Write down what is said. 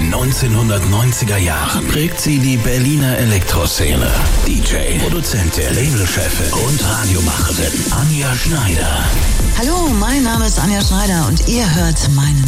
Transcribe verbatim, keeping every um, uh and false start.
den neunzehnhundertneunziger Jahren prägt sie die Berliner Elektroszene. D J, Produzentin, Labelchefin und Radiomacherin Anja Schneider. Hallo, mein Name ist Anja Schneider und ihr hört meinen